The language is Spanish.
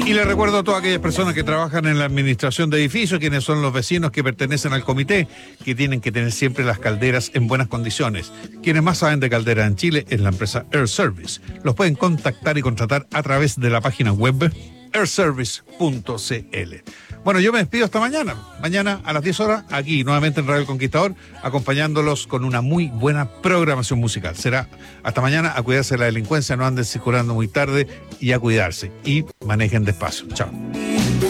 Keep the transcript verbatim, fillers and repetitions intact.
Y les recuerdo a todas aquellas personas que trabajan en la administración de edificios, quienes son los vecinos que pertenecen al comité, que tienen que tener siempre las calderas en buenas condiciones. Quienes más saben de calderas en Chile es la empresa Air Service. Los pueden contactar y contratar a través de la página web air service punto c l. Bueno, yo me despido hasta mañana. Mañana a las diez horas, aquí nuevamente en Radio El Conquistador, acompañándolos con una muy buena programación musical. Será hasta mañana. A cuidarse de la delincuencia, no anden circulando muy tarde y a cuidarse. Y manejen despacio. Chao.